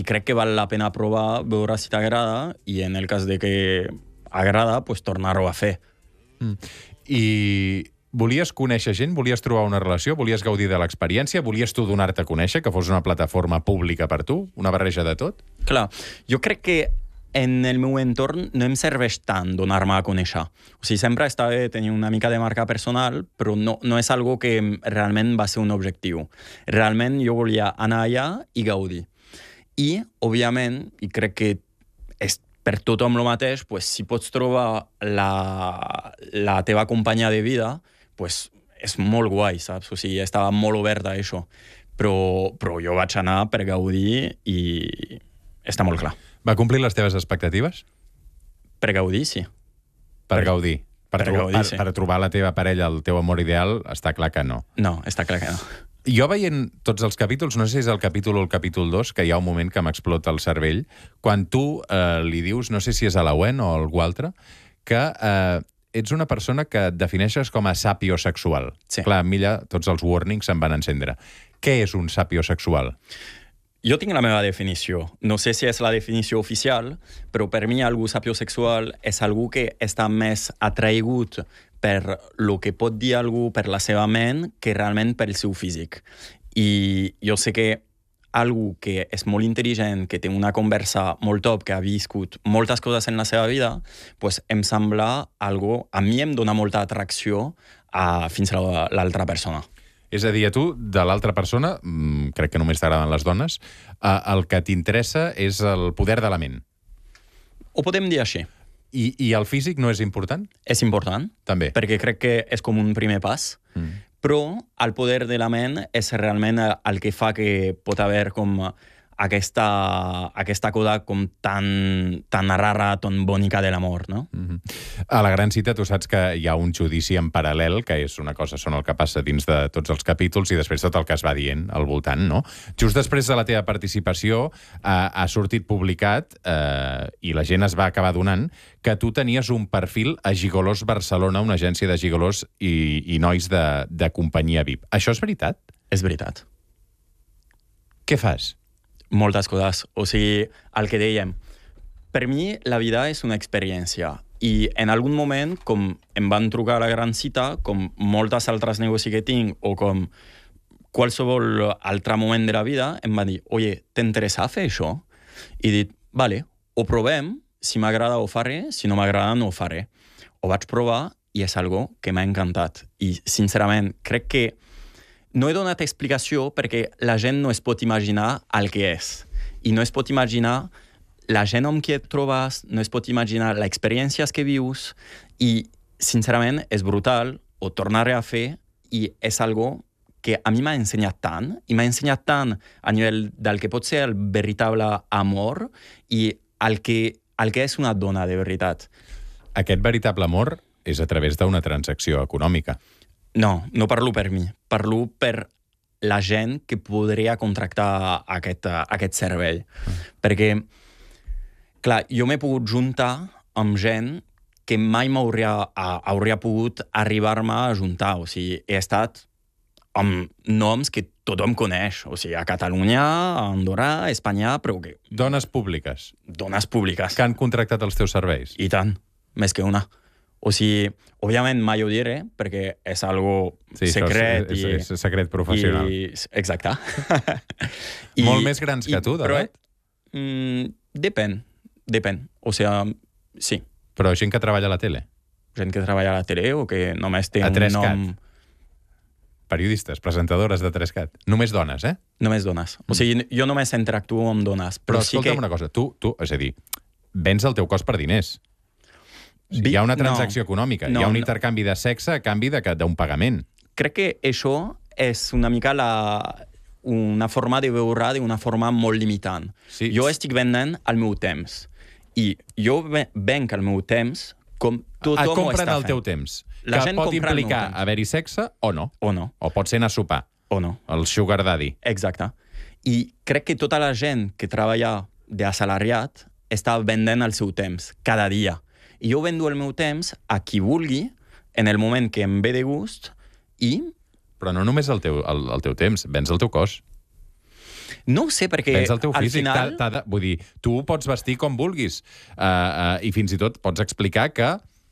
crec que val la pena provar, veure si t'agrada, i en el cas de que agrada, pues, tornar-ho a fer. I volies conèixer gent? Volies trobar una relació? Volies gaudir de l'experiència? Volies tu donar-te a conèixer, que fos una plataforma pública per tu? Una barreja de tot? Clar, jo crec que en el meu entorn no em serveix tant donar-me a conèixer. O sigui, sempre està bé tenir una mica de marca personal, però no és algo que realment va ser un objectiu. Realment jo volia anar allà i gaudir. I, òbviament, i crec que és per tothom el mateix, pues, si pots trobar la teva companya de vida, pues, és molt guai, saps? O sigui, estava molt oberta a això. Però jo vaig anar per gaudir i està molt clar. Va complir les teves expectatives? Per gaudir, sí. Per gaudir. Sí. Per trobar la teva parella, el teu amor ideal, està clar que no. No, està clar que no. Jo veient tots els capítols, no sé si és el capítol o el capítol 2, que hi ha un moment que m'explota el cervell, quan tu li dius, no sé si és a l'Owen o a algú altre, que ets una persona que et defineixes com a sapiosexual. Sí. Clar, a mi ja tots els warnings se'n van encendre. Què és un sapiosexual? Jo tinc la meva definició. No sé si és la definició oficial, però per mi algú sapiosexual és algú que està més atraïgut per lo que pot dir algú per la seva ment que realment pel seu físic. I jo sé que algú que és molt intel·ligent, que té una conversa molt top, que ha viscut moltes coses en la seva vida, pues em sembla algo... A mi em dona molta atracció fins a l'altra persona. És a dir, a tu, de l'altra persona, crec que només t'agraden les dones, el que t'interessa és el poder de la ment. Ho podem dir així. I el físic no és important? És important. També. Perquè crec que és com un primer pas. Però el poder de la ment és realment el que fa que pot haver com aquesta cosa com tan rara, tan bonica de l'amor, no? A la gran cita tu saps que hi ha un judici en paral·lel, que és una cosa, són el que passa dins de tots els capítols i després tot el que es va dient al voltant, no? Just després de la teva participació ha sortit publicat, i la gent es va acabar donant, que tu tenies un perfil a Gigolos Barcelona, una agència de gigolos i nois de companyia VIP. Això és veritat? És veritat. Què fas? Moltes coses. O sigui, el que dèiem, per mi la vida és una experiència i en algun moment, com em van trucar a la gran cita, com moltes altres negocis que tinc o com qualsevol altre moment de la vida, em van dir, oye, t'interessa fer això? I he dit, vale, ho provem, si m'agrada ho faré, si no m'agrada no ho faré. Ho vaig provar i és algo que m'ha encantat. I, sincerament, crec que no he donat explicació perquè la gent no es pot imaginar el que és. I no es pot imaginar la gent amb qui et trobes, no es pot imaginar les experiències que vius i, sincerament, és brutal, ho tornaré a fer i és algo que a mi m'ha ensenyat tant, i m'ha ensenyat tant a nivell del que pot ser el veritable amor i el que és una dona de veritat. Aquest veritable amor és a través d'una transacció econòmica. No, no parlo per mi. Parlo per la gent que podria contractar aquest servei. Perquè, clar, jo m'he pogut juntar amb gent que mai hauria pogut arribar-me a juntar. O sigui, he estat amb noms que tothom coneix. O sigui, a Catalunya, a Andorra, a Espanya, però que... Dones públiques. Dones públiques. Que han contractat els teus serveis. I tant, més que una. O sigui, òbviament mai ho diré, perquè és algo secret. És secret professional. Exacte. Molt més grans que tu, d'edat? Depèn. O sigui, sí. Però gent que treballa a la tele? Gent que treballa a la tele o que només té un nom... Periodistes, presentadores de 3CAT. Només dones, eh? Només dones. O sigui, jo només interactuo amb dones. Però escolta'm una cosa, tu, és a dir, vens el teu cos per diners. Hi ha una transacció econòmica, hi ha un intercanvi de sexe a canvi d'un pagament. Crec que això és una mica una forma de veure d'una forma molt limitant. Sí. Jo estic venent el meu temps. I jo venc el meu temps com tothom ho està fent. Compren el teu temps. La que gent pot compra implicar haver-hi sexe o no. O no. O pot ser anar a sopar. O no. El sugar daddy. Exacte. I crec que tota la gent que treballa d'assalariat està vendent el seu temps cada dia. I jo vendo el meu temps a qui vulgui, en el moment que em ve de gust, i... Però no només el teu temps, vens el teu cos. No ho sé, perquè Pensa el teu al físic. final... Vull dir, tu pots vestir com vulguis i fins i tot pots explicar que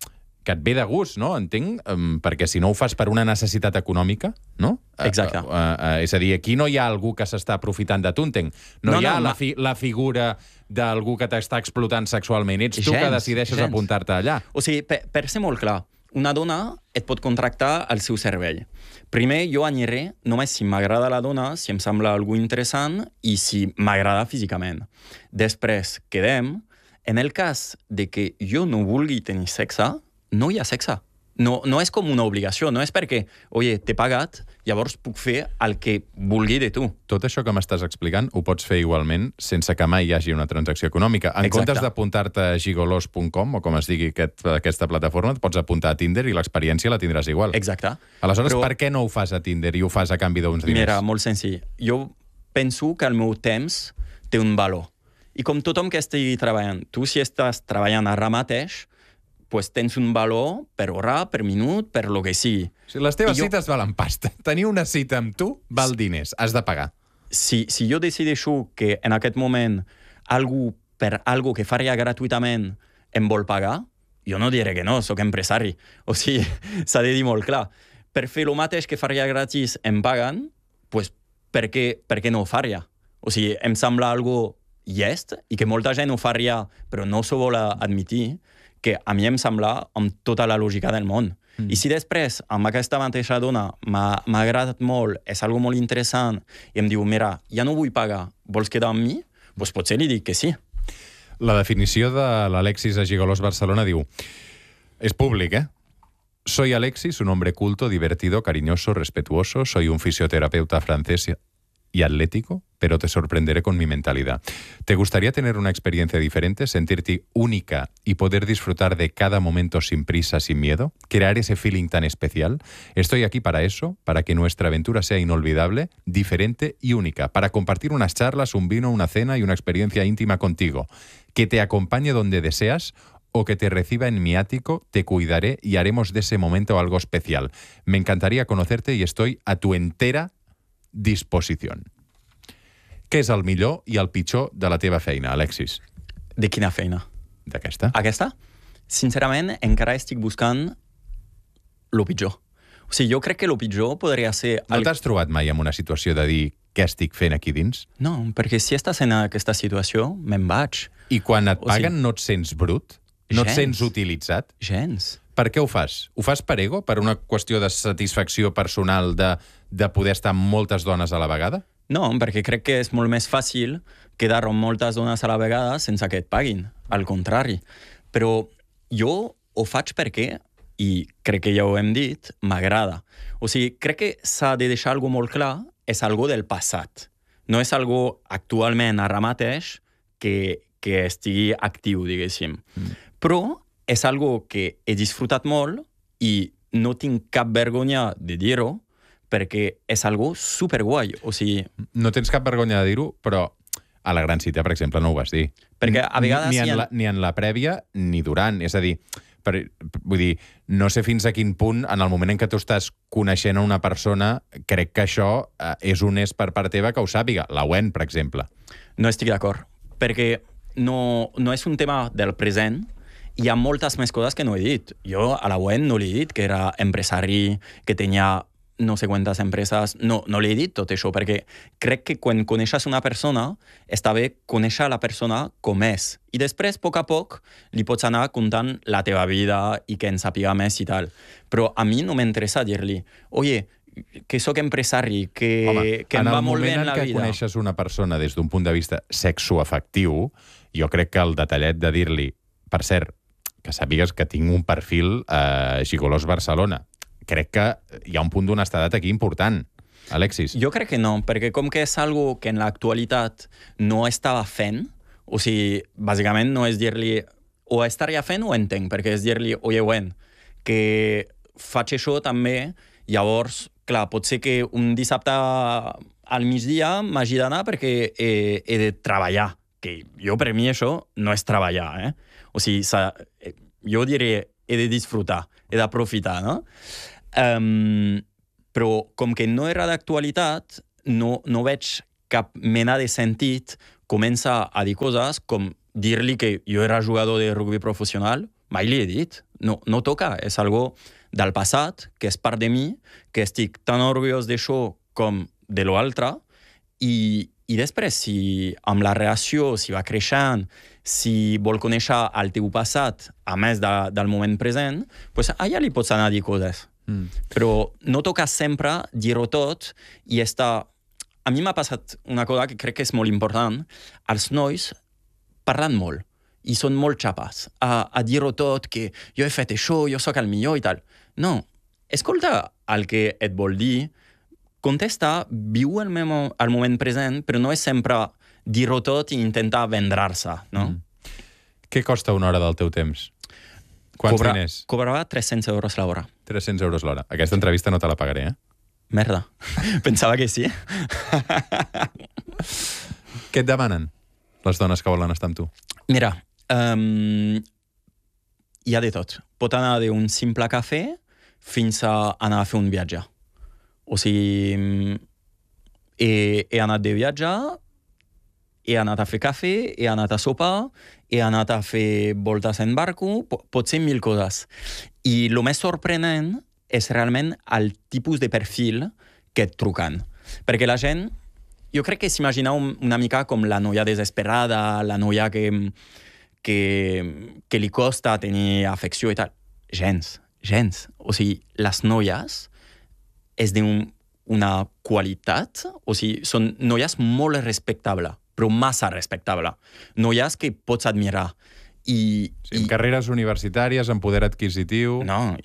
et ve de gust, no? Entenc, perquè si no ho fas per una necessitat econòmica, no? Exacte. És a dir, aquí no hi ha algú que s'està aprofitant de tu, entenc. No hi ha la figura d'algú que t'està explotant sexualment. Ets tu que decideixes apuntar-te allà. O sigui, per ser molt clar, una dona et pot contractar al seu servei. Primer, jo aniré només si m'agrada la dona, si em sembla algú interessant i si m'agrada físicament. Després, quedem. En el cas de que jo no vulgui tenir sexe, no hi ha sexe. No és com una obligació, no és perquè, oye, t'he pagat, llavors puc fer el que vulgui de tu. Tot això que m'estàs explicant ho pots fer igualment sense que mai hi hagi una transacció econòmica. En comptes d'apuntar-te a gigolos.com, o com es digui aquesta plataforma, et pots apuntar a Tinder i l'experiència la tindràs igual. Exacte. Aleshores, per què no ho fas a Tinder i ho fas a canvi d'uns diners? Mira, molt senzill. Jo penso que el meu temps té un valor. I com tothom que estigui treballant, tu si estàs treballant ara mateix, pues tens un valor per hora, per minut, per lo que sigui. Si les teves cites valen pasta. Tenir una cita amb tu val diners. Has de pagar. Si jo decideixo que en aquest moment algú per algo que faria gratuïtament em vol pagar, jo no diré que no, sóc empresari. O sigui, s'ha de dir molt clar. Per fer el mateix que faria gratis em paguen, pues per què no ho faria? O sigui, em sembla algo llest i que molta gent ho faria, però no s'ho vol admitir, que a mi em sembla amb tota la lògica del món. I si després, amb aquesta mateixa dona, m'ha agradat molt, és algo molt interessant, i em diu, mira, ja no vull pagar, vols quedar amb mi? Doncs potser li dic que sí. La definició de l'Alexis a Gigolos Barcelona diu, és públic, Soy Alexis, un hombre culto, divertido, cariñoso, respetuoso, soy un fisioterapeuta francés y atlético, pero te sorprenderé con mi mentalidad. ¿Te gustaría tener una experiencia diferente, sentirte única y poder disfrutar de cada momento sin prisa, sin miedo? ¿Crear ese feeling tan especial? Estoy aquí para eso, para que nuestra aventura sea inolvidable, diferente y única, para compartir unas charlas, un vino, una cena y una experiencia íntima contigo. Que te acompañe donde deseas o que te reciba en mi ático, te cuidaré y haremos de ese momento algo especial. Me encantaría conocerte y estoy a tu entera disposició. Què és el millor i el pitjor de la teva feina, Alexis? De quina feina? D'aquesta. Aquesta? Sincerament, encara estic buscant lo pitjor. O sigui, jo crec que lo pitjor podria ser... No t'has trobat mai en una situació de dir què estic fent aquí dins? No, perquè si estàs en aquesta situació, me'n vaig. I quan et paguen no et sents brut? No et sents utilitzat? Gens. Per què ho fas? Ho fas per ego? Per una qüestió de satisfacció personal de poder estar amb moltes dones a la vegada? No, perquè crec que és molt més fàcil quedar amb moltes dones a la vegada sense que et paguin. Al contrari. Però jo ho faig perquè, i crec que ja ho hem dit, m'agrada. O sigui, crec que s'ha de deixar algo molt clar, és algo del passat. No és algo actualment, ara mateix, que estigui actiu, diguéssim. Però és algo que he disfrutat molt i no tinc cap vergonya de dir-ho perquè és algo superguai. O sigui... No tens cap vergonya de dir-ho, però a la gran cita, per exemple, no ho vas dir. Perquè a vegades... Ni en la prèvia ni durant. És a dir, vull dir, no sé fins a quin punt, en el moment en què tu estàs coneixent a una persona, crec que això és honest per part teva que ho sàpiga. La Wen, per exemple. No estic d'acord, perquè no és un tema del present. Hi ha moltes més coses que no he dit. Jo a la Wen no li he dit que era empresari, que tenia no sé quantes empreses. No li he dit tot això, perquè crec que quan coneixes una persona, està bé conèixer la persona com és. I després, a poc, li pots anar contant la teva vida i que en sàpiga més i tal. Però a mi no m'interessa dir-li, oye, que sóc empresari, que em va molt bé en la vida. En el moment en què coneixes una persona des d'un punt de vista sexoafectiu, jo crec que el detallet de dir-li, per cert, que sàpigues que tinc un perfil a Gigolos Barcelona. Crec que hi ha un punt d'honestedat aquí important. Alexis. Jo crec que no, perquè com que és algo que en l'actualitat no estava fent, o sigui, bàsicament no és dir-li o estaria fent o entenc, perquè és dir-li, oye, Wen, que faig això també, llavors, clar, pot ser que un dissabte al migdia m'hagi d'anar perquè he de treballar, que jo per mi això no és treballar, O sigui, jo diré, he de disfrutar, he d'aprofitar, no? Però com que no era d'actualitat, no veig cap mena de sentit comença a dir coses com dir-li que jo era jugador de rugby professional, mai li he dit. No toca, és algo del passat, que és part de mi, que estic tan orgullós d'això com de l'altre, i després, si amb la relació, si va creixent, si vol conèixer el teu passat, a més del moment present, pues allà li pots anar a dir coses. Però no toca sempre dir-ho tot i estar... A mi m'ha passat una cosa que crec que és molt important. Els nois parlen molt i són molt xapes a dir-ho tot, que jo he fet això, jo sóc el millor i tal. No, escolta el que et vol dir, contesta, viu el moment present, però no és sempre dir-ho tot i intentar vendre-se, no? Què costa una hora del teu temps? Quants diners? Cobrava 300 euros l'hora. 300 euros l'hora. Aquesta entrevista no te la pagaré, Merda. Pensava que sí. Què et demanen les dones que volen estar amb tu? Mira, hi ha de tot. Pot anar d'un simple cafè fins a anar a fer un viatge. O sigui, he anat de viatge, he anat a fer cafè, he anat a sopar, he anat a fer voltes en barco, pot ser 1000 coses. I el més sorprenent és realment el tipus de perfil que et truquen. Perquè la gent, jo crec que s'imagina una mica com la noia desesperada, la noia que li costa tenir afecció i tal. Gens. O sigui, les noies és d'una qualitat, o sigui, són noies molt respectables, però massa respectables. Noies que pots admirar. Amb carreres universitàries, amb poder adquisitiu... No,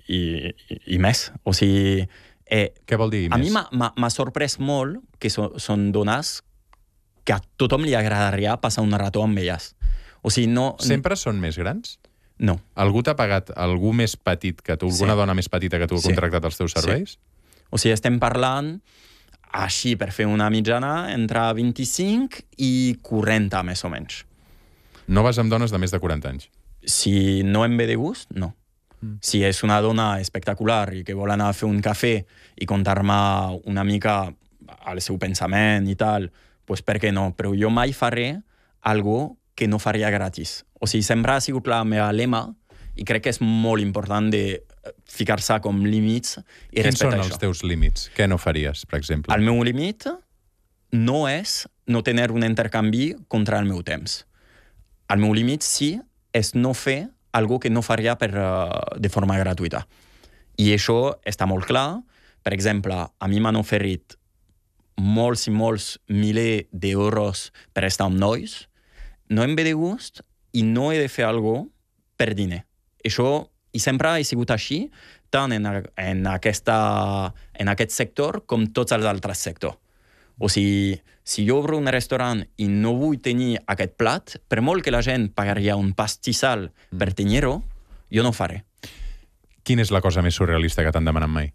i més. O sigui... Què vol dir més? A mi m'ha sorprès molt que són dones que a tothom li agradaria passar una rato amb elles. O sigui, no... Sempre són més grans? No. Algú t'ha pagat, algú més petit que tu, alguna dona més petita que tu ha contractat els teus serveis? Sí. O sigui, estem parlant, així per fer una mitjana, entre 25 i 40, més o menys. No vas amb dones de més de 40 anys? Si no em ve de gust, no. Si és una dona espectacular i que vol anar a fer un cafè i contar-me una mica el seu pensament i tal, doncs per què no? Però jo mai faré algo que no faria gratis. O sigui, sempre ha sigut la meva lema i crec que és molt important de ficar-se com límits i respectar això. Quins són els teus límits? Què no faries, per exemple? El meu límit no és no tenir un intercanvi contra el meu temps. El meu límit, sí, és no fer algo que no faria de forma gratuïta. I això està molt clar. Per exemple, a mi m'han oferit molts i molts milers d'euros per estar amb nois. No em ve de gust i no he de fer algo per diner. Això, i sempre ha sigut així, tant en aquest sector com tots els altres sectors. O sigui, si jo obro un restaurant i no vull tenir aquest plat, per molt que la gent pagaria un pastissal per tenir-ho, jo no ho faré. Quina és la cosa més surrealista que t'han demanat mai?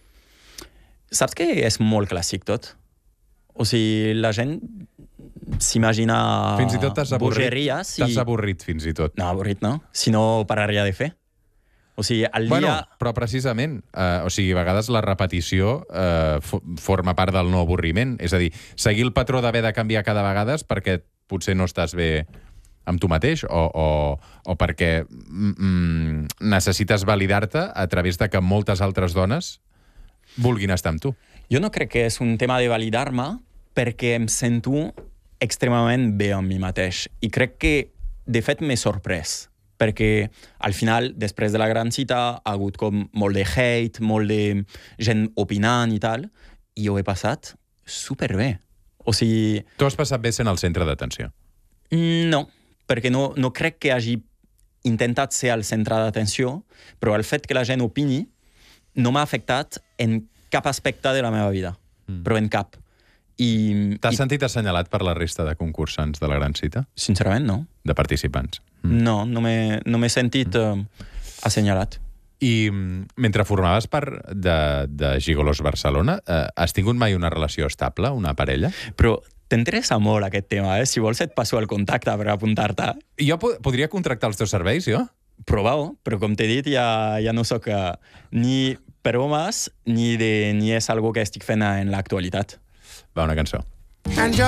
Saps que és molt clàssic tot? O sigui, la gent s'imagina fins i tot bogeries. T'has avorrit, fins i tot. No, avorrit no. Si no pararia de fer. O sigui, el dia... Bueno, però precisament, a vegades la repetició forma part del no avorriment. És a dir, seguir el patró d'haver de canviar cada vegada perquè potser no estàs bé amb tu mateix o perquè necessites validar-te a través de que moltes altres dones vulguin estar amb tu. Jo no crec que és un tema de validar-me perquè em sento extremament bé amb mi mateix. I crec que, de fet, m'he sorprès. Perquè al final, després de la gran cita, ha hagut com molt de hate, molt de gent opinant i tal, i ho he passat superbé. O sigui... Tu has passat bé sent el centre d'atenció? No, perquè no crec que hagi intentat ser el centre d'atenció, però el fet que la gent opini no m'ha afectat en cap aspecte de la meva vida, però en cap. T'has sentit assenyalat per la resta de concursants de la gran cita? Sincerament, no. De participants? No m'he sentit assenyalat. I mentre formaves part de Gigolos Barcelona, has tingut mai una relació estable, una parella? Però t'interessa molt aquest tema, eh? Si vols et passo el contacte per apuntar-te. Jo podria contractar els teus serveis, jo? Prova-ho, però com t'he dit, ja no soc ni per homes ni és algo que estic fent en l'actualitat. Va, una cançó. And